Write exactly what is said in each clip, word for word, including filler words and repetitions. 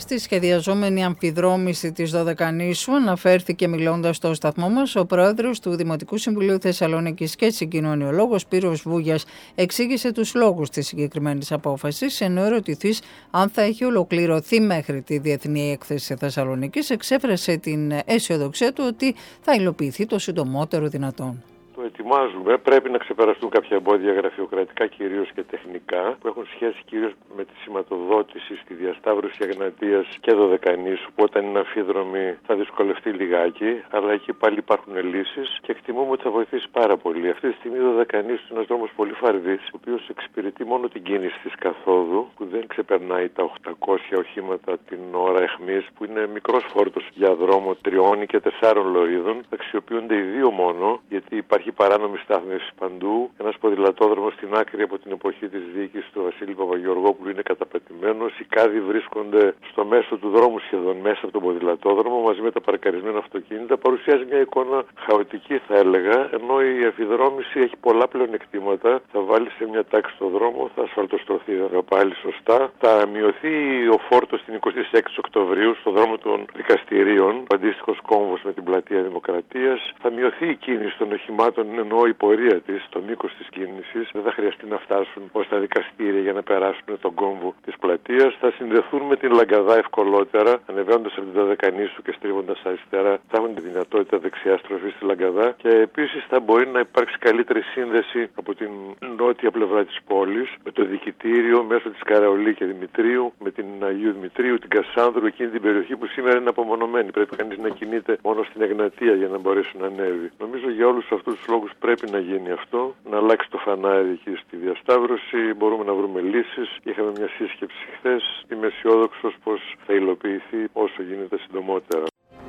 στη σχεδιαζόμενη αμφιδρόμηση της Δωδεκανήσου αναφέρθηκε μιλώντας στο σταθμό μας ο πρόεδρος του Δημοτικού Συμβουλίου Θεσσαλονίκης και συγκοινωνιολόγος Σπύρος Βούγιας. Εξήγησε τους λόγους της συγκεκριμένης απόφασης, ενώ ερωτηθείς αν θα έχει ολοκληρωθεί μέχρι τη Διεθνή Έκθεση Θεσσαλονίκης, εξέφρασε την αισιοδοξία του ότι θα υλοποιηθεί το συντομότερο δυνατόν. Το ετοιμάζουμε. Πρέπει να ξεπεραστούν κάποια εμπόδια γραφειοκρατικά κυρίως και τεχνικά που έχουν σχέση κυρίως με τη σηματοδότηση στη διασταύρωση Εγνατίας και Δωδεκανήσου, που όταν είναι αμφίδρομη θα δυσκολευτεί λιγάκι, αλλά εκεί πάλι υπάρχουν λύσεις και εκτιμούμε ότι θα βοηθήσει πάρα πολύ. Αυτή τη στιγμή η Δωδεκανήσου είναι ένας δρόμος πολύ φαρδής, ο οποίος εξυπηρετεί μόνο την κίνηση της καθόδου, που δεν ξεπερνάει τα οκτακόσια οχήματα την ώρα εχμής, που είναι μικρός φόρτος για δρόμο τριών και τεσσάρων λωρίδων. Αξιοποιούνται οι δύο μόνο, γιατί υπάρχει παράνομη στάθμευση παντού. Ένας ποδηλατόδρομος στην άκρη από την εποχή της διοίκησης του Βασίλη Παπαγεωργόπουλου είναι καταπατημένος. Οι κάδοι βρίσκονται στο μέσο του δρόμου σχεδόν μέσα από τον ποδηλατόδρομο μαζί με τα παρκαρισμένα αυτοκίνητα. Παρουσιάζει μια εικόνα χαοτική, θα έλεγα, ενώ η αφιδρόμηση έχει πολλά πλεονεκτήματα. Θα βάλει σε μια τάξη το δρόμο, θα ασφαλτοστρωθεί εδώ πάλι σωστά. Θα μειωθεί ο φόρτος την εικοστή έκτη Οκτωβρίου στο δρόμο των δικαστηρίων, ο αντίστοιχος κόμβος με την πλατεία Δημοκρατίας. Θα μειωθεί η κίνηση των οχημάτων, εννοώ η πορεία της, το μήκος της κίνησης. Δεν θα χρειαστεί να φτάσουν ως τα δικαστήρια για να περάσουν τον κόμβο της πλατείας. Θα συνδεθούν με την Λαγκαδά ευκολότερα, ανεβαίνοντας από την Δωδεκανήσου και στρίβοντας αριστερά. Θα έχουν τη δυνατότητα δεξιά στροφή στη Λαγκαδά και επίσης θα μπορεί να υπάρξει καλύτερη σύνδεση από την νότια πλευρά της πόλης με το Δικητήριο μέσω της Καραολί και Δημητρίου, με την Αγίου Δημητρίου, την Κασάνδρου, εκείνη την περιοχή που σήμερα είναι απομονωμένη. Πρέπει κανείς να κινείται μόνο στην Εγνατία για να μπορέσει να ανέβει. Νομίζω για όλους αυτούς τους λόγους πρέπει να γίνει αυτό, να αλλάξει το φανάρι εκεί στη διασταύρωση. Μπορούμε να βρούμε λύσεις. Είχαμε μια σύσκεψη χθες. Είμαι αισιόδοξος πως θα υλοποιηθεί όσο γίνεται συντομότερα.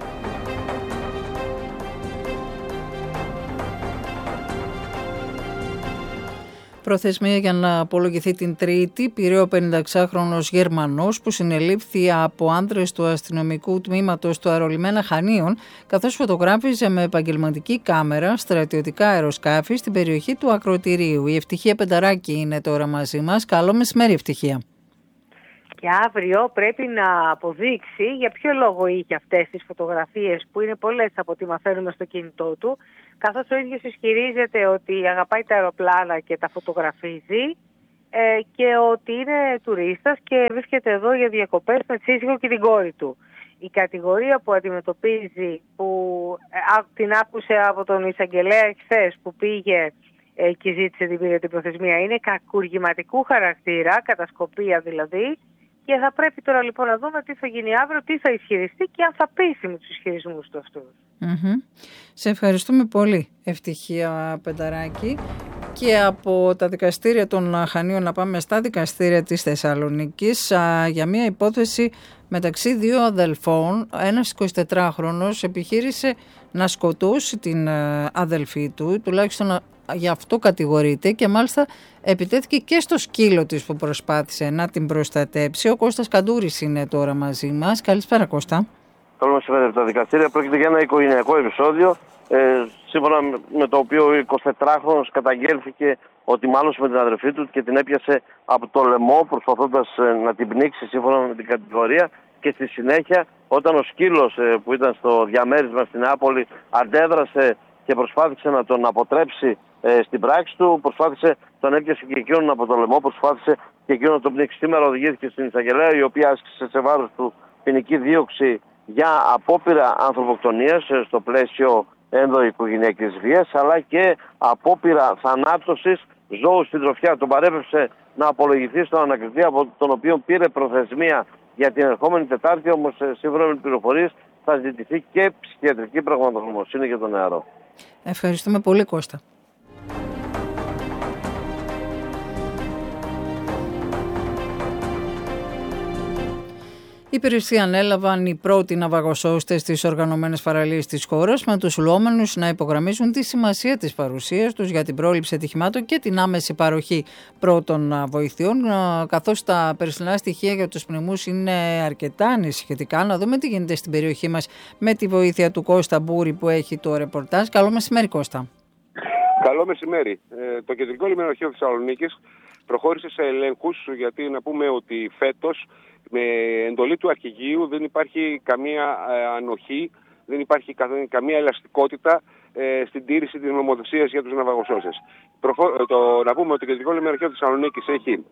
Προθεσμία για να απολογηθεί την Τρίτη πήρε ο πενηνταεξάχρονος Γερμανός που συνελήφθη από άνδρες του αστυνομικού τμήματος του Αερολιμένα Χανίων, καθώς φωτογράφιζε με επαγγελματική κάμερα στρατιωτικά αεροσκάφη στην περιοχή του Ακροτηρίου. Η Ευτυχία Πενταράκη είναι τώρα μαζί μας. Καλό μεσημέρι, Ευτυχία. Και αύριο πρέπει να αποδείξει για ποιο λόγο είχε αυτές τις φωτογραφίες, που είναι πολλές από ό,τι μαθαίνουμε στο κινητό του, καθώς ο ίδιος ισχυρίζεται ότι αγαπάει τα αεροπλάνα και τα φωτογραφίζει ε, και ότι είναι τουρίστας και βρίσκεται εδώ για διακοπές με τη σύζυγο και την κόρη του. Η κατηγορία που αντιμετωπίζει, που ε, την άκουσε από τον εισαγγελέα χθες που πήγε ε, και ζήτησε την πήρε την προθεσμία, είναι κακουργηματικού χαρακτήρα, κατασκοπία δηλαδή. Και θα πρέπει τώρα λοιπόν να δούμε τι θα γίνει αύριο, τι θα ισχυριστεί και αν θα πείσει με τους ισχυρισμούς του αυτούς. Mm-hmm. Σε ευχαριστούμε πολύ, Ευτυχία Πενταράκη. Και από τα δικαστήρια των Χανίων να πάμε στα δικαστήρια της Θεσσαλονίκης α, για μια υπόθεση μεταξύ δύο αδελφών. Ένας εικοσιτετράχρονος επιχείρησε να σκοτώσει την αδελφή του, τουλάχιστον γι' αυτό κατηγορείται, και μάλιστα επιτέθηκε και στο σκύλο της που προσπάθησε να την προστατέψει. Ο Κώστας Καντούρης είναι τώρα μαζί μας. Καλησπέρα, Κώστα. Καλό μεσημέρι από τα δικαστήρια. Πρόκειται για ένα οικογενειακό επεισόδιο, ε, σύμφωνα με το οποίο ο εικοσιτετράχρονος καταγγέλθηκε ότι μάλωσε με την αδερφή του και την έπιασε από το λαιμό προσπαθώντας να την πνίξει σύμφωνα με την κατηγορία, και στη συνέχεια όταν ο σκύλος ε, που ήταν στο διαμέρισμα στην Νεάπολη αντέδρασε και προσπάθησε να τον αποτρέψει ε, στην πράξη του, προσπάθησε, τον έπιασε και εκείνον από το λαιμό, προσπάθησε και εκείνον να τον πνίξει. Σήμερα οδηγήθηκε στην εισαγγελέα, η οποία άσκησε σε βάρος του ποινική δίωξη για απόπειρα ανθρωποκτονίας ε, στο πλαίσιο ενδοοικογενειακής βίας, αλλά και απόπειρα θανάτωσης ζώου στην τροφιά. Τον παρέπευσε να απολογηθεί στον ανακριτή, από τον οποίο πήρε προθεσμία για την ερχόμενη Τετάρτη, όμως σύμφωνα με πληροφορίες θα ζητηθεί και ψυχιατρική πραγματογνωμοσύνη για τον νεαρό. Ευχαριστούμε πολύ, Κώστα. Η υπηρεσία ανέλαβαν οι πρώτοι ναυαγοσώστες στις οργανωμένες παραλίες της χώρας, με τους λουόμενους να υπογραμμίζουν τη σημασία της παρουσίας τους για την πρόληψη ατυχημάτων και την άμεση παροχή πρώτων βοηθειών, καθώς τα περσινά στοιχεία για τους πνιγμούς είναι αρκετά ανησυχητικά. Να δούμε τι γίνεται στην περιοχή μας με τη βοήθεια του Κώστα Μπούρη που έχει το ρεπορτάζ. Καλό μεσημέρι, Κώστα. Καλό μεσημέρι. Ε, το Κεντρικό Λιμενοχείο Θεσσαλονίκης προχώρησε σε ελέγχους, γιατί να πούμε ότι φέτος Με εντολή του αρχηγείου δεν υπάρχει καμία ε, ανοχή, δεν υπάρχει κα, καμία ελαστικότητα ε, στην τήρηση της νομοθεσίας για τους ναυαγοσώστες. Προφο, το, να πούμε ότι το Κεντρικό Λιμεναρχείο της Θεσσαλονίκης έχει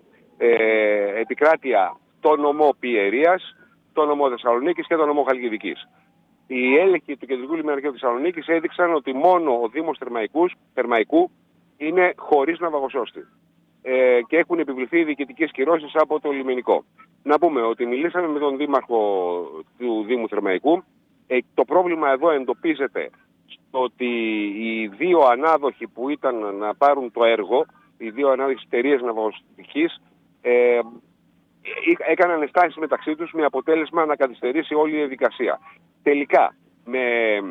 ε, επικράτεια το νομό Πιερίας, το νομό Θεσσαλονίκης και το νομό Χαλκιδικής. Οι έλεγχοι του Κεντρικού Λιμεναρχείου της Θεσσαλονίκης έδειξαν ότι μόνο ο Δήμος Θερμαϊκού είναι χωρίς ναυαγοσώστη ε, και έχουν επιβληθεί διοικητικές κυρώσεις από το λιμενικό. Να πούμε ότι μιλήσαμε με τον Δήμαρχο του Δήμου Θερμαϊκού. Ε, το πρόβλημα εδώ εντοπίζεται στο ότι οι δύο ανάδοχοι που ήταν να πάρουν το έργο, οι δύο ανάδοχοι εταιρείες ναυαγοσωστικής, ε, έκαναν ενστάσεις μεταξύ τους με αποτέλεσμα να καθυστερήσει όλη η διαδικασία. Τελικά, με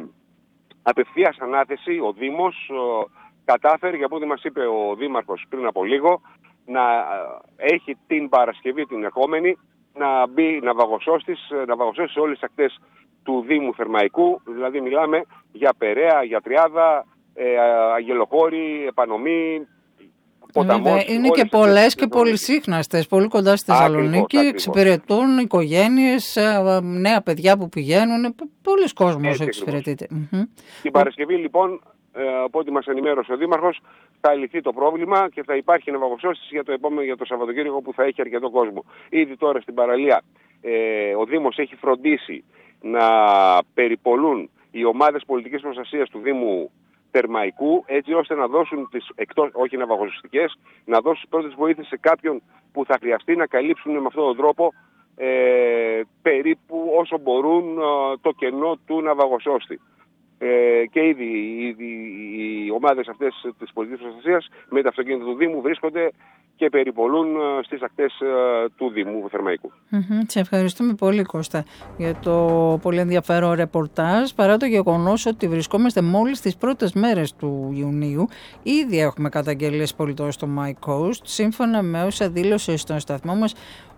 απευθείας ανάθεση, ο Δήμος ο, κατάφερε, για ό,τι μας είπε ο Δήμαρχος πριν από λίγο, να έχει την Παρασκευή την ερχόμενη να μπει ναυαγοσώστης, ναυαγοσώστης σε όλες τις ακτές του Δήμου Θερμαϊκού, δηλαδή μιλάμε για Περαία, για Τριάδα, ε, Αγγελοχώρη, Επανομή, ποταμός. Είναι και πολλές και πολυσύχναστες, πολύ κοντά στη Θεσσαλονίκη, εξυπηρετούν οικογένειες, νέα παιδιά που πηγαίνουν, πολλοί κόσμος εξυπηρετείται. Την Παρασκευή λοιπόν, από ό,τι μας ενημέρωσε ο Δήμαρχος, θα λυθεί το πρόβλημα και θα υπάρχει ναυαγοσώστης για το επόμενο, για το Σαββατοκύριακο που θα έχει αρκετό κόσμο. Ήδη τώρα στην παραλία ε, ο Δήμος έχει φροντίσει να περιπολούν οι ομάδες πολιτικής προστασίας του Δήμου Θερμαϊκού, έτσι ώστε να δώσουν τις, εκτός, όχι ναυαγοσωστικές, να δώσουν πρώτες βοήθειες σε κάποιον που θα χρειαστεί να καλύψουν με αυτόν τον τρόπο ε, περίπου όσο μπορούν ε, το κενό του ναυαγοσώστη. Ε, και ήδη οι, οι, οι ομάδες αυτές της πολιτικής προστασίας με τα αυτοκίνητα του Δήμου βρίσκονται και περιπολούν στις ακτές του Δήμου Θερμαϊκού. Mm-hmm. Σε ευχαριστούμε πολύ, Κώστα, για το πολύ ενδιαφέρον ρεπορτάζ. Παρά το γεγονός ότι βρισκόμαστε μόλις στις πρώτες μέρες του Ιουνίου, ήδη έχουμε καταγγελίες πολιτών στο My Coast. Σύμφωνα με όσα δήλωσε στον σταθμό μας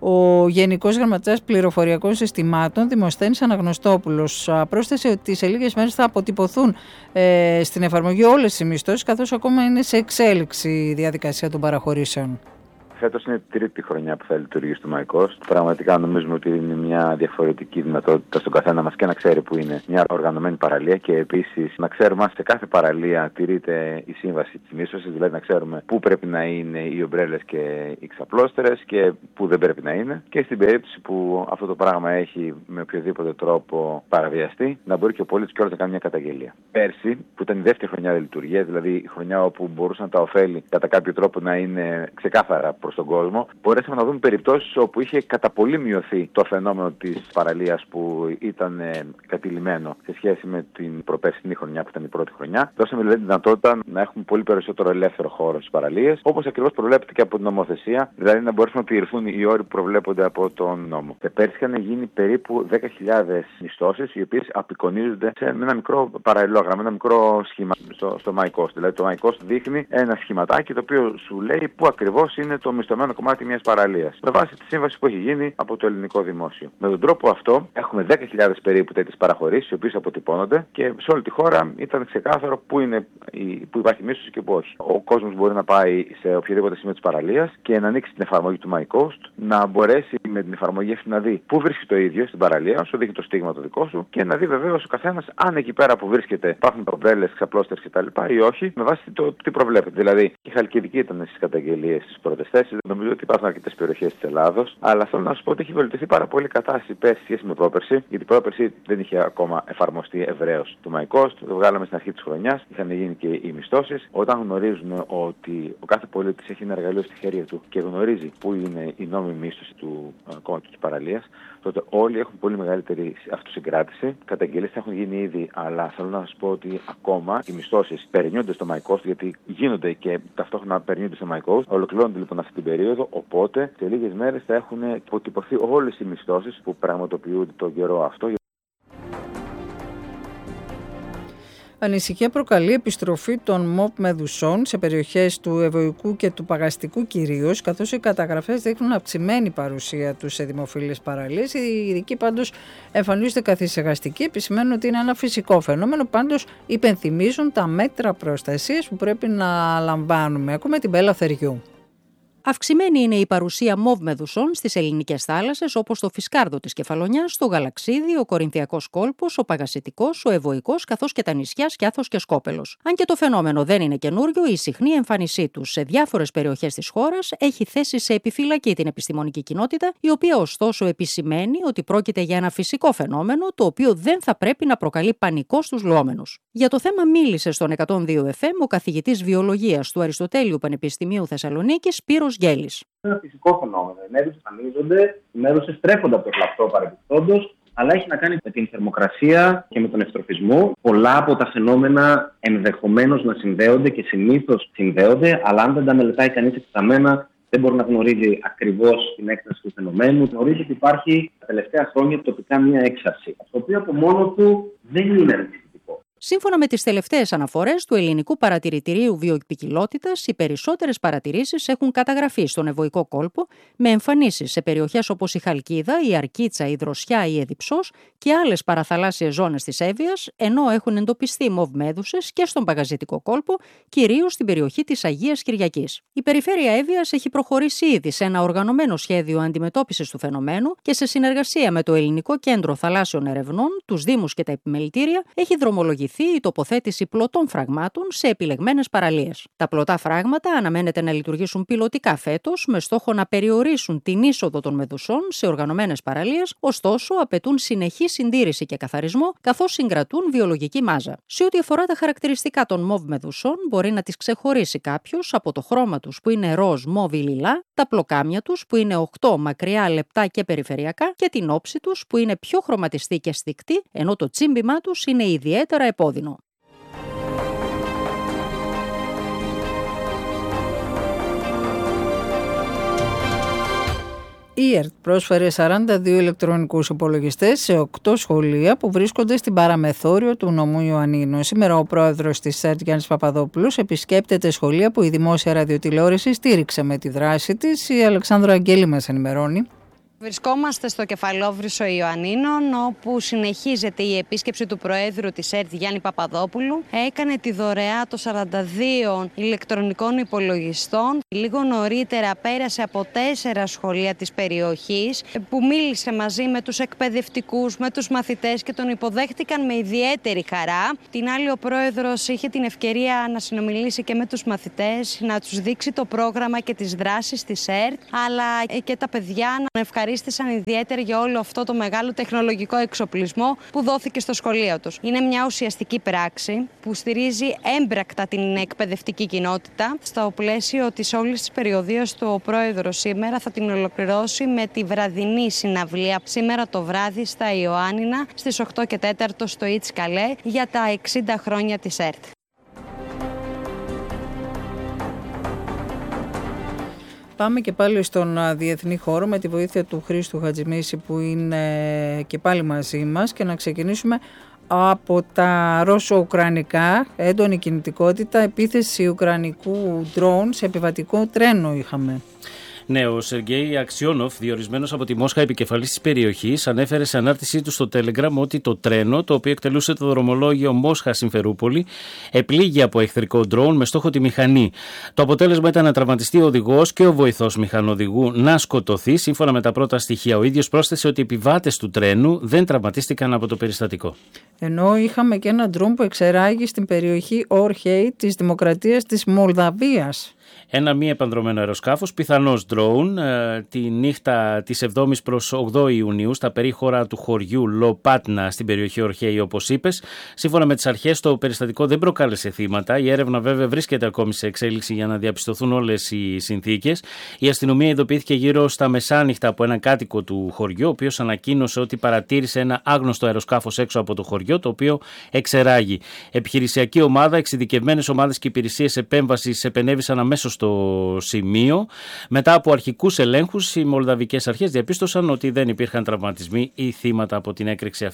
ο Γενικός Γραμματέας Πληροφοριακών Συστημάτων, Δημοσθένης Αναγνωστόπουλος, πρόσθεσε ότι σε λίγες μέρες θα αποτυπωθούν ε, στην εφαρμογή όλες οι μισθώσεις, καθώς ακόμα είναι σε εξέλιξη η διαδικασία των παραχωρήσεων. Φέτος είναι η τρίτη χρονιά που θα λειτουργήσει το My Coast. Πραγματικά νομίζουμε ότι είναι μια διαφορετική δυνατότητα στον καθένα μας και να ξέρει που είναι μια οργανωμένη παραλία και επίσης να ξέρουμε αν σε κάθε παραλία τηρείται η σύμβαση της μίσθωσης, δηλαδή να ξέρουμε πού πρέπει να είναι οι ομπρέλες και οι ξαπλώστερες και πού δεν πρέπει να είναι. Και στην περίπτωση που αυτό το πράγμα έχει με οποιοδήποτε τρόπο παραβιαστεί, να μπορεί και ο πολίτης κιόλας να κάνει μια καταγγελία. Πέρσι, που ήταν η δεύτερη χρονιά λειτουργία, δηλαδή η χρονιά όπου μπορούσαν τα ωφέλη κατά κάποιο τρόπο να είναι ξεκάθαρα στον κόσμο, μπορέσαμε να δούμε περιπτώσεις όπου είχε κατά πολύ μειωθεί το φαινόμενο της παραλίας που ήταν ε, κατηλημμένο σε σχέση με την προπέρσινη χρονιά που ήταν η πρώτη χρονιά. Δώσαμε δηλαδή τη δυνατότητα να έχουμε πολύ περισσότερο ελεύθερο χώρο στις παραλίες, όπως ακριβώς προβλέπεται και από την νομοθεσία, δηλαδή να μπορέσουν να τηρηθούν οι όροι που προβλέπονται από τον νόμο. Και πέρσι είχαν γίνει περίπου δέκα χιλιάδες μισθώσεις, οι οποίες απεικονίζονται σε ένα μικρό παραλληλόγραμμα, ένα μικρό σχήμα στο, στο My Coast. Δηλαδή το My Coast δείχνει ένα σχηματάκι το οποίο σου λέει πού ακριβώς είναι το μισθωμένο κομμάτι μιας παραλίας, με βάση τη σύμβαση που έχει γίνει από το ελληνικό δημόσιο. Με τον τρόπο αυτό έχουμε δέκα χιλιάδες περίπου τέτοιες παραχωρήσεις, οι οποίες αποτυπώνονται και σε όλη τη χώρα ήταν ξεκάθαρο πού, είναι, πού υπάρχει μίσθωση και πού όχι. Ο κόσμος μπορεί να πάει σε οποιοδήποτε σημείο της παραλίας και να ανοίξει την εφαρμογή του My Coast, να μπορέσει με την εφαρμογή αυτή να δει πού βρίσκεται το ίδιο στην παραλία, σου δείχνει το στίγμα το δικό σου και να δει βεβαίως ο καθένας αν εκεί πέρα που βρίσκεται υπάρχουν προμπρέλες, ξαπλώστερες κτλ. Ή όχι, με βάση το τι προβλέπεται. Δηλαδή η Χαλκιδική ήταν στις καταγγελίες στις πρώτες θέσεις. Νομίζω ότι υπάρχουν αρκετές περιοχές της Ελλάδος, αλλά θέλω να σου πω ότι έχει βελτιωθεί πάρα πολύ η κατάσταση πέρσι σχέση με πρόπερσι, γιατί πρόπερσι δεν είχε ακόμα εφαρμοστεί ευρέως το My Coast. Το βγάλαμε στην αρχή της χρονιάς, είχαν γίνει και οι μισθώσεις. Όταν γνωρίζουν ότι ο κάθε πολίτης έχει ένα εργαλείο στη χέρια του και γνωρίζει πού είναι η νόμιμη μίσθωση του κόμματος της παραλίας, τότε όλοι έχουν πολύ μεγαλύτερη αυτοσυγκράτηση. Καταγγελίες έχουν γίνει ήδη, αλλά θέλω να σας πω ότι ακόμα οι μισθώσεις περνιούνται στο My Coast, γιατί γίνονται και ταυτόχρονα περνιούνται στο My Coast. Ολοκληρώνονται λοιπόν αυτή την περίοδο, οπότε σε λίγες μέρες θα έχουν αποτυπωθεί όλες οι μισθώσεις που πραγματοποιούνται τον καιρό αυτό. Ανησυχία προκαλεί επιστροφή των μοπ μεδουσών σε περιοχές του Ευωικού και του Παγαστικού κυρίως, καθώς οι καταγραφές δείχνουν αυξημένη παρουσία τους σε δημοφιλείς παραλίες. Οι ειδικοί πάντως εμφανίζονται καθησυχαστικοί, επισημαίνουν ότι είναι ένα φυσικό φαινόμενο, πάντως υπενθυμίζουν τα μέτρα προστασίας που πρέπει να λαμβάνουμε. Ακούμε την Μπέλα Θεριού. Αυξημένη είναι η παρουσία μοβ μεδουσών στις ελληνικές θάλασσες, όπως το Φισκάρδο της Κεφαλονιάς, το Γαλαξίδι, ο Κορινθιακός Κόλπος, ο Παγασιτικός, ο Ευωικός, καθώς και τα νησιά Σκιάθος και Σκόπελος. Αν και το φαινόμενο δεν είναι καινούριο, η συχνή εμφάνισή του σε διάφορες περιοχές της χώρας έχει θέσει σε επιφυλακή την επιστημονική κοινότητα, η οποία ωστόσο επισημαίνει ότι πρόκειται για ένα φυσικό φαινόμενο, το οποίο δεν θα πρέπει να προκαλεί πανικό στους λουόμενους. Για το θέμα μίλησε στον εκατόν δύο εφ εμ ο καθηγητής βιολογίας του Αριστοτέλειου Πανεπιστημίου Θεσσαλονίκης, Σπύρος Γέλης. Είναι ένα φυσικό φαινόμενο. Οι μέρουσες εμφανίζονται, οι μέρουσες στρέφονται από το κλαπτό παρεμπιπτόντως, αλλά έχει να κάνει με την θερμοκρασία και με τον ευτροφισμό. Πολλά από τα φαινόμενα ενδεχομένως να συνδέονται και συνήθως συνδέονται, αλλά αν δεν τα μελετάει κανείς εκτεταμένα, δεν μπορεί να γνωρίζει ακριβώς την έκταση του φαινομένου. Γνωρίζει ότι υπάρχει τα τελευταία χρόνια τοπικά μία έξαρση, το οποίο από μόνο του δεν είναι ενισχυτικό. Σύμφωνα με τις τελευταίες αναφορές του Ελληνικού Παρατηρητηρίου Βιοποικιλότητας, οι περισσότερες παρατηρήσεις έχουν καταγραφεί στον Ευωικό Κόλπο, με εμφανίσεις σε περιοχές όπως η Χαλκίδα, η Αρκίτσα, η Δροσιά, η Εδιψός και άλλες παραθαλάσσιες ζώνες της Εύβοιας, ενώ έχουν εντοπιστεί μοβ μέδουσες και στον Παγαζιτικό Κόλπο, κυρίως στην περιοχή της Αγίας Κυριακής. Η περιφέρεια Εύβοιας έχει προχωρήσει ήδη σε ένα οργανωμένο σχέδιο αντιμετώπισης του φαινομένου και σε συνεργασία με το Ελληνικό Κέντρο Θαλάσσιων Ερευνών, τους Δήμους και τα επιμελητήρια, έχει δρομολογηθεί η τοποθέτηση πλωτών φραγμάτων σε επιλεγμένες παραλίες. Τα πλωτά φράγματα αναμένεται να λειτουργήσουν πιλωτικά φέτος, με στόχο να περιορίσουν την είσοδο των μεδουσών σε οργανωμένες παραλίες, ωστόσο απαιτούν συνεχή συντήρηση και καθαρισμό, καθώς συγκρατούν βιολογική μάζα. Σε ό,τι αφορά τα χαρακτηριστικά των μοβ μεδουσών, μπορεί να τις ξεχωρίσει κάποιος από το χρώμα τους που είναι ροζ, μοβ ή λιλά, τα πλοκάμια τους που είναι οκτώ, μακριά, λεπτά και περιφερειακά και την όψη τους που είναι πιο χρωματιστή και στικτή, ενώ το τσίμπημά τους είναι ιδιαίτερα επώδυνο. Η ΕΡΤ πρόσφερε σαράντα δύο ηλεκτρονικούς υπολογιστές σε οκτώ σχολεία που βρίσκονται στην παραμεθόριο του νομού Ιωαννίνου. Σήμερα ο πρόεδρος της ΕΡΤ, Γιάννης Παπαδόπουλος, επισκέπτεται σχολεία που η δημόσια ραδιοτηλεόραση στήριξε με τη δράση της. Η Αλεξάνδρα Αγγέλη μας ενημερώνει. Βρισκόμαστε στο Κεφαλόβρυσο Ιωαννίνων, όπου συνεχίζεται η επίσκεψη του Προέδρου της ΕΡΤ, Γιάννη Παπαδόπουλου. Έκανε τη δωρεά των σαράντα δύο ηλεκτρονικών υπολογιστών. Λίγο νωρίτερα πέρασε από τέσσερα σχολεία της περιοχής, που μίλησε μαζί με τους εκπαιδευτικούς, με τους μαθητές και τον υποδέχτηκαν με ιδιαίτερη χαρά. Την άλλη, ο Πρόεδρος είχε την ευκαιρία να συνομιλήσει και με τους μαθητές, να τους δείξει το πρόγραμμα και τις δράσεις της ΕΡΤ, αλλά και τα παιδιά να ευχαριστήσουν. Ευχαρίστησαν ιδιαίτερα για όλο αυτό το μεγάλο τεχνολογικό εξοπλισμό που δόθηκε στο σχολείο τους. Είναι μια ουσιαστική πράξη που στηρίζει έμπρακτα την εκπαιδευτική κοινότητα. Στο πλαίσιο της όλης της περιοδίας του, ο Πρόεδρος σήμερα θα την ολοκληρώσει με τη βραδινή συναυλία σήμερα το βράδυ στα Ιωάννινα στις οκτώ και τέσσερα στο Ιτς Καλέ για τα εξήντα χρόνια της ΕΡΤ. Πάμε και πάλι στον διεθνή χώρο με τη βοήθεια του Χρήστου Χατζημίση που είναι και πάλι μαζί μας και να ξεκινήσουμε από τα ρώσο-ουκρανικά, έντονη κινητικότητα, επίθεση ουκρανικού ντρόουν σε επιβατικό τρένο είχαμε. Ναι, ο Σεργέη Αξιόνοφ, διορισμένος από τη Μόσχα επικεφαλής της περιοχής, ανέφερε σε ανάρτησή του στο Telegram ότι το τρένο, το οποίο εκτελούσε το δρομολόγιο Μόσχα-Συμφερούπολη, επλήγει από εχθρικό ντρόουν με στόχο τη μηχανή. Το αποτέλεσμα ήταν να τραυματιστεί ο οδηγός και ο βοηθός μηχανοδηγού να σκοτωθεί. Σύμφωνα με τα πρώτα στοιχεία, ο ίδιος πρόσθεσε ότι οι επιβάτες του τρένου δεν τραυματίστηκαν από το περιστατικό. Ενώ είχαμε και ένα ντρόουν που εξεράγει στην περιοχή Όρχεϊ της Δημοκρατίας της Μολδαβίας. Ένα μη επανδρωμένο αεροσκάφος, πιθανώς drone, τη νύχτα της εβδόμης προς ογδόη Ιουνίου στα περίχωρα του χωριού Λοπάτνα στην περιοχή Ορχέη, όπως είπες. Σύμφωνα με τις αρχές, το περιστατικό δεν προκάλεσε θύματα. Η έρευνα βέβαια βρίσκεται ακόμη σε εξέλιξη για να διαπιστωθούν όλες οι συνθήκες. Η αστυνομία ειδοποιήθηκε γύρω στα μεσάνυχτα από έναν κάτοικο του χωριού, ο οποίος ανακοίνωσε ότι παρατήρησε ένα άγνωστο αεροσκάφος έξω από το χωριό, το οποίο εξεράγει. Επιχειρησιακή ομάδα, εξειδικευμένες ομάδες και υπηρεσίες επέμβασης επενέβησαν αμέσως στο σημείο. Μετά από αρχικούς ελέγχους, οι μολδαβικές αρχές διαπίστωσαν ότι δεν υπήρχαν τραυματισμοί ή θύματα από την έκρηξη αυτή.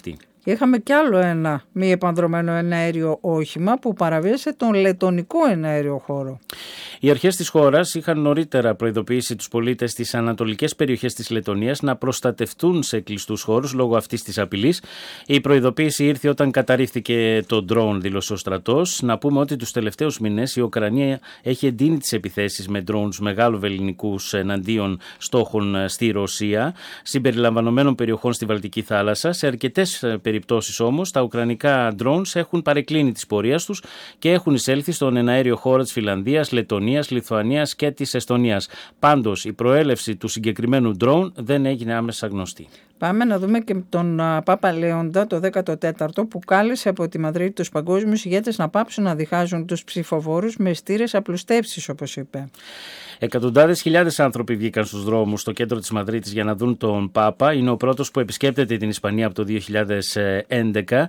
Και είχαμε κι άλλο ένα μη επανδρωμένο εναέριο όχημα που παραβίασε τον λετονικό εναέριο χώρο. Οι αρχές της χώρας είχαν νωρίτερα προειδοποιήσει τους πολίτες στις ανατολικές περιοχές της Λετονίας να προστατευτούν σε κλειστούς χώρους λόγω αυτής της απειλής. Η προειδοποίηση ήρθε όταν καταρρίφθηκε το drone, δήλωσε ο στρατός. Να πούμε ότι τους τελευταίους μήνες η Ουκρανία έχει εντείνει τις επιθέσεις με drones μεγάλου βελληνικούς εναντίον στόχων στη Ρωσία, συμπεριλαμβανομένων περιοχών στη Βαλτική θάλασσα. Σε αρκετές περιπτώσεις όμως τα ουκρανικά drones έχουν παρεκκλίνει της πορείας τους και έχουν εισέλθει στον εναέριο χώρο της Φινλανδίας, Λετονίας, Λιθουανίας και της Εστονίας. Πάντως η προέλευση του συγκεκριμένου drone δεν έγινε άμεσα γνωστή. Πάμε να δούμε και τον Πάπα Λέοντα το δέκατο τέταρτο που κάλεσε από τη Μαδρίτη τους παγκόσμιους ηγέτες να πάψουν να διχάζουν τους ψηφοφόρους με στήρες απλουστεύσεις, όπως είπε. Εκατοντάδες χιλιάδες άνθρωποι βγήκαν στους δρόμους στο κέντρο της Μαδρίτης για να δουν τον Πάπα. Είναι ο πρώτος που επισκέπτεται την Ισπανία από το δύο χιλιάδες έντεκα.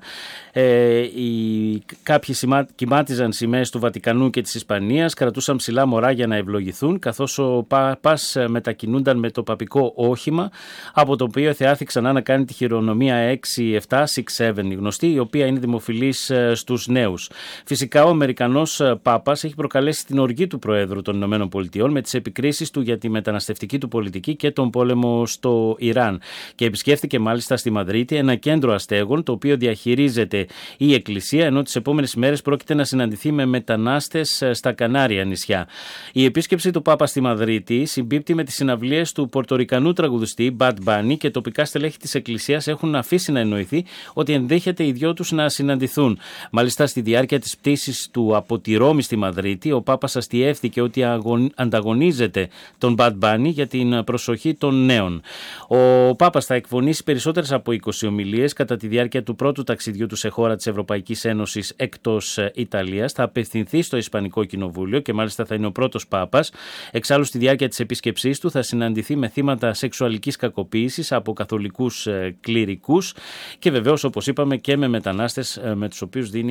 Ε, οι, κάποιοι σημα, κοιμάτιζαν σημαίες του Βατικανού και της Ισπανίας, κρατούσαν ψηλά μωρά για να ευλογηθούν, καθώς ο Πάπας μετακινούνταν με το παπικό όχημα, από το οποίο θεάθηκε ξανά να κάνει τη χειρονομία έξι επτά έξι επτά, η γνωστή, η οποία είναι δημοφιλής στους νέους. Φυσικά ο Αμερικανός Πάπας έχει προκαλέσει την οργή του Προέδρου των Ηνωμένων Πολιτειών με τις επικρίσεις του για τη μεταναστευτική του πολιτική και τον πόλεμο στο Ιράν. Και επισκέφθηκε μάλιστα στη Μαδρίτη ένα κέντρο αστέγων, το οποίο διαχειρίζεται η Εκκλησία, ενώ τις επόμενες μέρες πρόκειται να συναντηθεί με μετανάστες στα Κανάρια νησιά. Η επίσκεψη του Πάπα στη Μαδρίτη συμπίπτει με τις συναυλίες του πορτορικανού τραγουδιστή Bad Bunny και τοπικά στελέχη της Εκκλησίας έχουν αφήσει να εννοηθεί ότι ενδέχεται οι δυο τους να συναντηθούν. Μάλιστα, στη διάρκεια της πτήσης του από τη Ρώμη στη Μαδρίτη, ο Πάπας αστιεύθηκε ότι ανταγωνίζεται τον Bad Bunny για την προσοχή των νέων. Ο Πάπας θα εκφωνήσει περισσότερες από είκοσι ομιλίες κατά τη διάρκεια του πρώτου ταξιδιού του σε χώρα της Ευρωπαϊκής Ένωσης εκτός Ιταλίας. Θα απευθυνθεί στο Ισπανικό Κοινοβούλιο και μάλιστα θα είναι ο πρώτος Πάπας. Εξάλλου, στη διάρκεια της επίσκεψής του θα συναντηθεί με θύματα σεξουαλικής κακοποίησης από καθολικούς κληρικούς και βεβαίως, όπως είπαμε, και με μετανάστες, με τους οποίους δίνει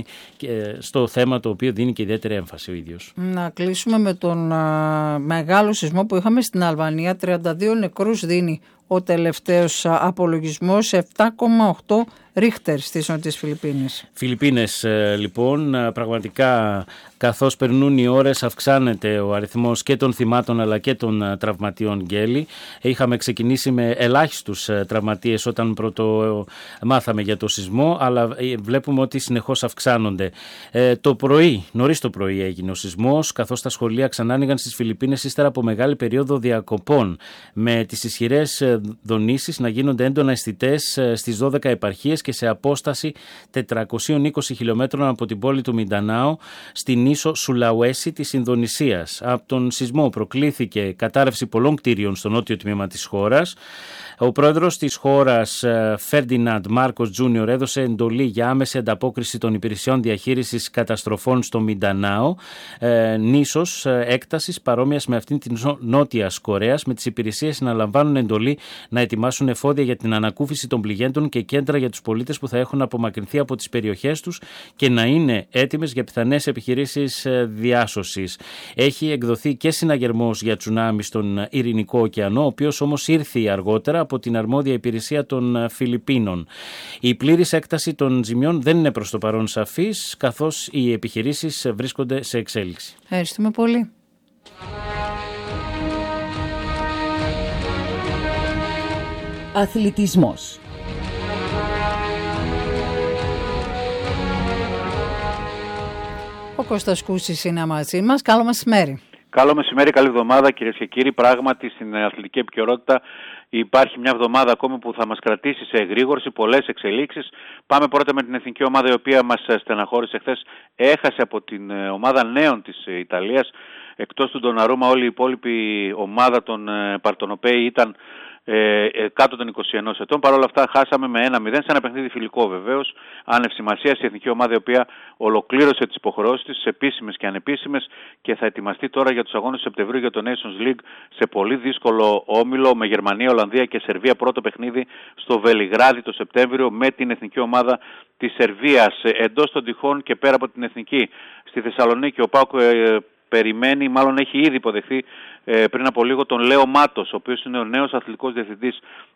στο θέμα το οποίο δίνει και ιδιαίτερη έμφαση ο ίδιος. Να κλείσουμε με τον α, μεγάλο σεισμό που είχαμε στην Αλβανία. τριάντα δύο νεκρούς δίνει ο τελευταίος απολογισμός, επτά κόμμα οκτώ Ρίχτερ στις Νότιες Φιλιππίνες. Φιλιππίνες λοιπόν, πραγματικά καθώς περνούν οι ώρες αυξάνεται ο αριθμός και των θυμάτων αλλά και των τραυματιών γέλη. Είχαμε ξεκινήσει με ελάχιστους τραυματίες όταν πρώτο μάθαμε για το σεισμό, αλλά βλέπουμε ότι συνεχώς αυξάνονται. Ε, το πρωί, νωρίς το πρωί έγινε ο σεισμός, καθώς τα σχολεία ξανά άνοιγαν στις Φιλιππίνες ύστερα από μεγάλη περίοδο διακοπών, με τις ισχυρές δονήσεις να γίνονται έντονα αισθητές στις δώδεκα επαρχίες και σε απόσταση τετρακόσια είκοσι χιλιόμετρων από την πόλη του Μιντανάο στην ίσο Σουλαουέσι της Ινδονησίας. Από τον σεισμό προκλήθηκε κατάρρευση πολλών κτίριων στο νότιο τμήμα της χώρας. Ο πρόεδρος της χώρας, Φέρντιναντ Μάρκος Τζούνιορ, έδωσε εντολή για άμεση ανταπόκριση των υπηρεσιών διαχείρισης καταστροφών στο Μιντανάο, ε, νήσος ε, έκτασης παρόμοιας με αυτήν της Νότιας Κορέας, με τις υπηρεσίες να λαμβάνουν εντολή να ετοιμάσουν εφόδια για την ανακούφιση των πληγέντων και κέντρα για τους πολίτες που θα έχουν απομακρυνθεί από τις περιοχές τους και να είναι έτοιμες για πιθανές επιχειρήσεις διάσωσης. Έχει εκδοθεί και συναγερμός για τσουνάμι στον Ειρηνικό ωκεανό, ο οποίος όμως ήρθε αργότερα από την αρμόδια υπηρεσία των Φιλιππίνων. Η πλήρης έκταση των ζημιών δεν είναι προς το παρόν σαφής, καθώς οι επιχειρήσεις βρίσκονται σε εξέλιξη. Ευχαριστούμε πολύ. Αθλητισμός. Ο Κώστας Κούσης είναι μαζί μας. Καλό μεσημέρι. Καλό μεσημέρι, καλή εβδομάδα κυρίες και κύριοι. Πράγματι στην αθλητική επικαιρότητα υπάρχει μια εβδομάδα ακόμη που θα μας κρατήσει σε εγρήγορση, πολλές εξελίξεις. Πάμε πρώτα με την εθνική ομάδα η οποία μας στεναχώρησε χθες. Έχασε από την ομάδα νέων της Ιταλίας. Εκτός του Ντοναρούμα όλη η υπόλοιπη ομάδα των Παρτονοπέοι ήταν Ε, ε, κάτω των είκοσι ένα ετών. Παρ' όλα αυτά χάσαμε με ένα μηδέν σε ένα παιχνίδι φιλικό βεβαίως. Άνευ σημασίας, η εθνική ομάδα η οποία ολοκλήρωσε τις υποχρεώσεις της, επίσημες και ανεπίσημες, και θα ετοιμαστεί τώρα για τους αγώνες του Σεπτεμβρίου για το Nations League σε πολύ δύσκολο όμιλο με Γερμανία, Ολλανδία και Σερβία. Πρώτο παιχνίδι στο Βελιγράδι το Σεπτέμβριο με την εθνική ομάδα της Σερβίας. Εντός των τυχών και πέρα από την εθνική, στη Θεσσαλονίκη ο ΠΑΟΚ ε, περιμένει, μάλλον έχει ήδη υποδεχθεί ε, πριν από λίγο τον Λέο Μάτος, ο οποίος είναι ο νέος αθλητικός διευθυντής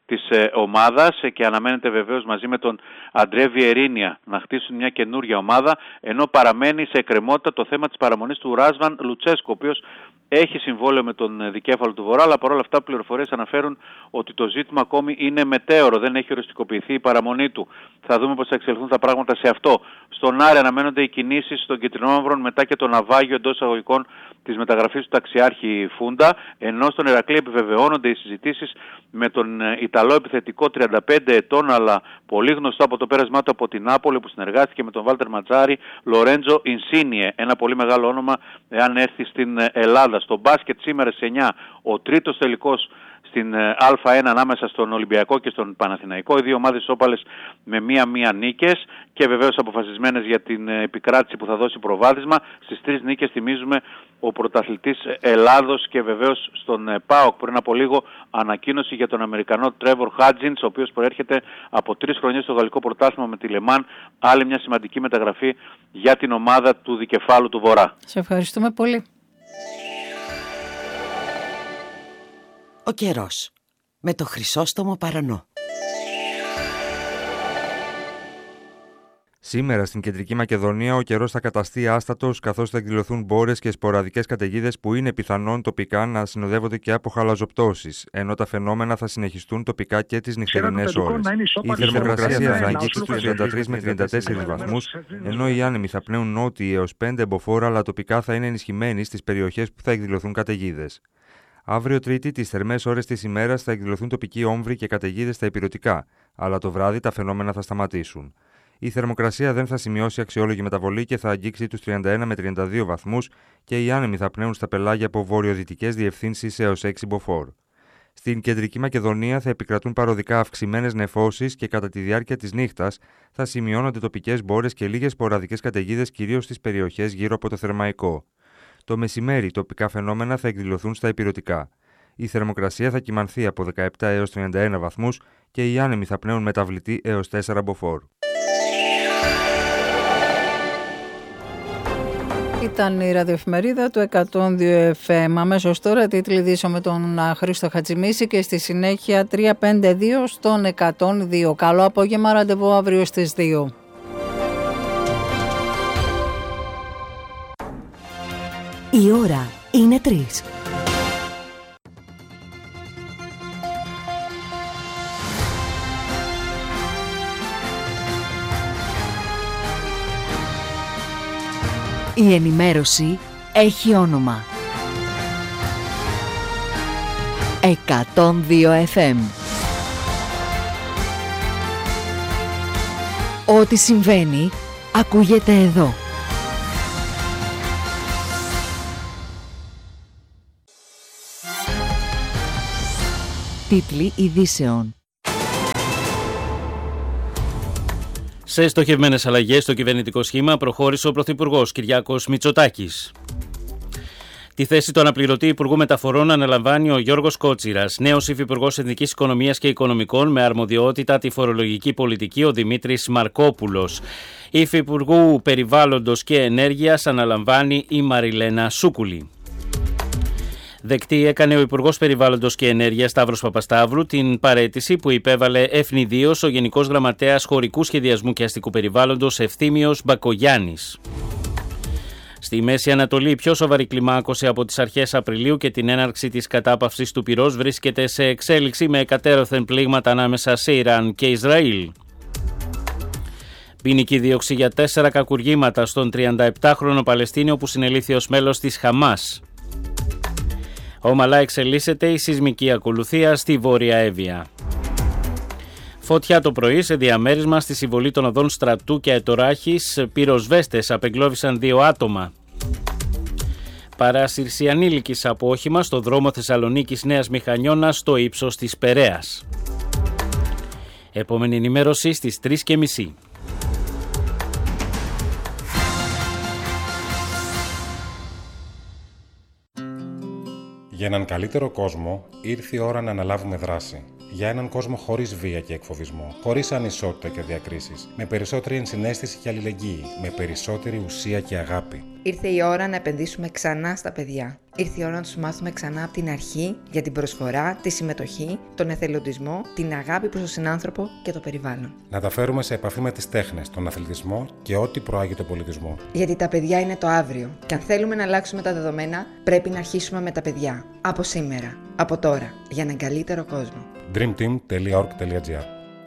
της ε, ομάδας και αναμένεται βεβαίως μαζί με τον Αντρέ Βιερίνια να χτίσουν μια καινούργια ομάδα, ενώ παραμένει σε εκκρεμότητα το θέμα της παραμονής του Ράσβαν Λουτσέσκου, ο οποίος έχει συμβόλαιο με τον δικέφαλο του Βορρά, αλλά παρόλα αυτά πληροφορίες αναφέρουν ότι το ζήτημα ακόμη είναι μετέωρο, δεν έχει οριστικοποιηθεί η παραμονή του. Θα δούμε πώς θα εξελιχθούν τα πράγματα σε αυτό. Στον Άρη αναμένονται οι κινήσεις των Κιτρινόμαυρων μετά και το ναυάγιο εντός εισαγωγικών της μεταγραφής του ταξιάρχη Φούντα, ενώ στον Ηρακλή επιβεβαιώνονται οι συζητήσεις με τον Ιταλό επιθετικό τριάντα πέντε ετών, αλλά πολύ γνωστό από το πέρασμά του από την Νάπολη, που συνεργάστηκε με τον Βάλτερ Ματζάρη, Λορέντζο Ινσίνιε, ένα πολύ μεγάλο όνομα εάν έρθει στην Ελλάδα. Στο μπάσκετ σήμερα στις εννιά ο τρίτος τελικός στην Α1 ανάμεσα στον Ολυμπιακό και στον Παναθηναϊκό. Οι δύο ομάδες όπαλες με μία-μία νίκες και βεβαίως αποφασισμένες για την επικράτηση που θα δώσει προβάδισμα. Στις τρεις νίκες, θυμίζουμε, ο πρωταθλητής Ελλάδος και βεβαίως στον ΠΑΟΚ πριν από λίγο ανακοίνωση για τον Αμερικανό Τρέβορ Χάτζινς, ο οποίος προέρχεται από τρεις χρονιές στο γαλλικό πρωτάθλημα με τη Λεμάν. Άλλη μια σημαντική μεταγραφή για την ομάδα του δικεφάλου του Βορρά. Σε ευχαριστούμε πολύ. Ο καιρός με το Χρυσόστομο Παρανό. Σήμερα στην Κεντρική Μακεδονία ο καιρός θα καταστεί άστατος, καθώς θα εκδηλωθούν μπόρες και σποραδικές καταιγίδες που είναι πιθανόν τοπικά να συνοδεύονται και από χαλαζοπτώσεις, ενώ τα φαινόμενα θα συνεχιστούν τοπικά και τις νυχτερινές ώρες. Η θερμοκρασία θα αγγίξει στους τριάντα τρεις με τριάντα τέσσερις βαθμούς, ενώ οι άνεμοι θα πνέουν νότιοι έως πέντε εμποφόρα, αλλά τοπικά θα είναι ενισχυμένοι στις περιοχές που θα εκδηλωθούν καταιγίδες. Αύριο Τρίτη, τις θερμές ώρες της ημέρας θα εκδηλωθούν τοπικοί όμβροι και καταιγίδες στα ηπειρωτικά, αλλά το βράδυ τα φαινόμενα θα σταματήσουν. Η θερμοκρασία δεν θα σημειώσει αξιόλογη μεταβολή και θα αγγίξει τους τριάντα ένα με τριάντα δύο βαθμούς και οι άνεμοι θα πνέουν στα πελάγια από βορειοδυτικές διευθύνσεις έως έξι μποφόρ. Στην Κεντρική Μακεδονία θα επικρατούν παροδικά αυξημένες νεφώσεις και κατά τη διάρκεια της νύχτας θα σημειώνονται τοπικές μπόρες και λίγες σποραδικές καταιγίδες, κυρίως στις περιοχές γύρω από το Θερμαϊκό. Το μεσημέρι τοπικά φαινόμενα θα εκδηλωθούν στα ηπειρωτικά. Η θερμοκρασία θα κυμανθεί από δεκαεπτά έως τριάντα ένα βαθμούς και οι άνεμοι θα πνέουν μεταβλητή έως τέσσερα μποφόρ. Ήταν η ραδιοεφημερίδα του εκατόν δύο εφ εμ. Αμέσως τώρα τίτλοι ειδήσεων με τον Χρήστο Χατζημίση και στη συνέχεια τρία πέντε δύο στον εκατόν δύο. Καλό απόγευμα, ραντεβού αύριο στις δύο. Η ώρα είναι τρεις. Η ενημέρωση έχει όνομα. εκατόν δύο εφ εμ. Ό,τι συμβαίνει ακούγεται εδώ. Τίτλοι ειδήσεων. Σε στοχευμένες αλλαγές στο κυβερνητικό σχήμα προχώρησε ο Πρωθυπουργός Κυριάκος Μητσοτάκης. Τη θέση του αναπληρωτή Υπουργού Μεταφορών αναλαμβάνει ο Γιώργος Κότσιρας. Νέος Υφυπουργός Εθνικής Οικονομίας και Οικονομικών με αρμοδιότητα τη φορολογική πολιτική ο Δημήτρης Μαρκόπουλος. Υφυπουργού Περιβάλλοντος και Ενέργειας αναλαμβάνει η Μαριλένα Σούκουλη. Δεκτή έκανε ο Υπουργός Περιβάλλοντος και Ενέργειας Σταύρος Παπασταύρου την παραίτηση που υπέβαλε ευνηδίως ο Γενικός Γραμματέας Χωρικού Σχεδιασμού και Αστικού Περιβάλλοντος Ευθύμιος Μπακογιάννης. Στη Μέση Ανατολή, η πιο σοβαρή κλιμάκωση από τις αρχές Απριλίου και την έναρξη της κατάπαυσης του πυρός βρίσκεται σε εξέλιξη με εκατέρωθεν πλήγματα ανάμεσα σε Ιράν και Ισραήλ. Ποινική δίωξη για τέσσερα κακουργήματα στον τριανταεπτάχρονο Παλαιστίνιο που συνελήφθη ως μέλος της Χαμάς. Ομαλά εξελίσσεται η σεισμική ακολουθία στη Βόρεια Εύβοια. Φωτιά το πρωί σε διαμέρισμα στη συμβολή των οδών Στρατού και Αετοράχης. Πυροσβέστες απεγκλώβησαν δύο άτομα. Παράσυρση ανήλικης από όχημα στο δρόμο Θεσσαλονίκης Νέας Μηχανιώνας στο ύψος της Περαίας. Επόμενη ενημέρωση στις τρεις και μισή. Για έναν καλύτερο κόσμο ήρθε η ώρα να αναλάβουμε δράση. Για έναν κόσμο χωρίς βία και εκφοβισμό, χωρίς ανισότητα και διακρίσεις, με περισσότερη ενσυναίσθηση και αλληλεγγύη, με περισσότερη ουσία και αγάπη. Ήρθε η ώρα να επενδύσουμε ξανά στα παιδιά. Ήρθε η ώρα να τους μάθουμε ξανά από την αρχή για την προσφορά, τη συμμετοχή, τον εθελοντισμό, την αγάπη προς τον συνάνθρωπο και το περιβάλλον. Να τα φέρουμε σε επαφή με τις τέχνες, τον αθλητισμό και ό,τι προάγει τον πολιτισμό. Γιατί τα παιδιά είναι το αύριο. Και αν θέλουμε να αλλάξουμε τα δεδομένα, πρέπει να αρχίσουμε με τα παιδιά. Από σήμερα. Από τώρα. Για έναν καλύτερο κόσμο. dream team τελεία org τελεία gr.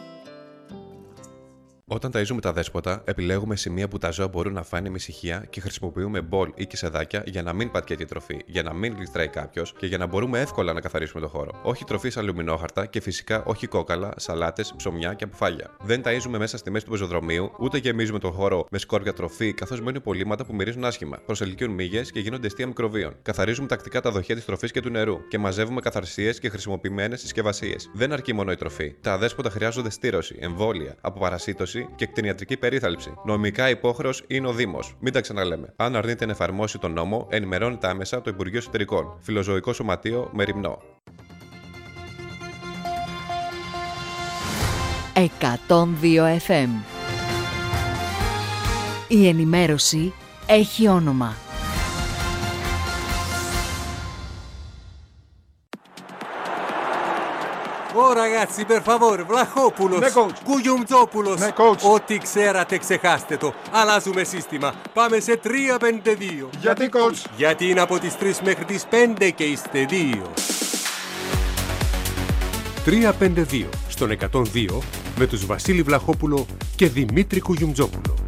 Όταν ταΐζουμε τα δέσποτα, επιλέγουμε σημεία που τα ζώα μπορούν να φάνε με ησυχία και χρησιμοποιούμε μπολ ή κισεδάκια για να μην πατιέται η τροφή, για να μην γλιστράει κάποιος και για να μπορούμε εύκολα να καθαρίσουμε το χώρο. Όχι τροφή σε αλουμινόχαρτα και φυσικά όχι κόκαλα, σαλάτες, ψωμιά και αποφάγια. Δεν ταΐζουμε μέσα στη μέση του πεζοδρομίου, ούτε γεμίζουμε τον χώρο με σκόρπια τροφή, καθώς μένουν υπολείμματα που μυρίζουν άσχημα, προσελκύουν μύγες και γίνονται αιστεία μικροβίων. Καθαρίζουμε τακτικά τα δοχεία της τροφής και του νερού και μαζεύουμε καθαρσίες και χρησιμοποιημένες συσκευασίες. Δεν αρκεί μόνο η τροφή. Τα δέσποτα χρειάζονται στήρωση, εμβόλια, αποπαρασίτωση και κτηνιατρική περίθαλψη. Νομικά υπόχρεος είναι ο Δήμος. Μην τα ξαναλέμε. Αν αρνείται να εφαρμόσει τον νόμο, ενημερώνεται άμεσα το Υπουργείο Εσωτερικών. Φιλοζωικό Σωματείο Μεριμνό. εκατόν δύο εφ εμ. Η ενημέρωση έχει όνομα. Oh ragazzi, per favore, Vlachopoulos, ναι, coach. Κουγιουμτζόπουλος, ναι, coach. ό,τι ξέρατε ξεχάστε το. Αλλάζουμε σύστημα. Πάμε σε τρία πέντε δύο. Γιατί, coach? Γιατί είναι από τις τρεις μέχρι τις πέντε και είστε δύο. τρία πέντε δύο στον εκατόν δύο με τους Βασίλη Βλαχόπουλο και Δημήτρη Κουγιουμτζόπουλο.